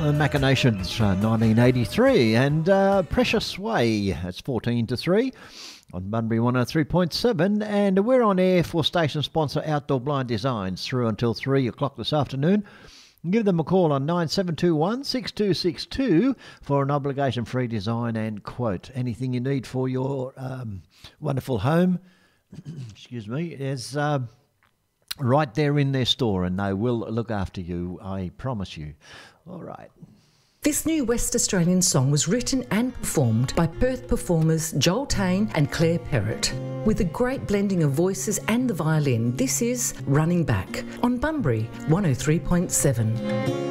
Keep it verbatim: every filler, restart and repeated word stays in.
The Machinations, uh, nineteen eighty-three, and uh, Precious Way, it's fourteen to three on Bunbury one oh three point seven, and we're on air for station sponsor Outdoor Blind Designs through until three o'clock this afternoon. Give them a call on nine seven two one, six two six two for an obligation-free design and quote. Anything you need for your um, wonderful home, excuse me, is uh, right there in their store, and they will look after you, I promise you. All right. This new West Australian song was written and performed by Perth performers Joel Taine and Claire Perrott. With a great blending of voices and the violin, this is Running Back on Bunbury one oh three point seven.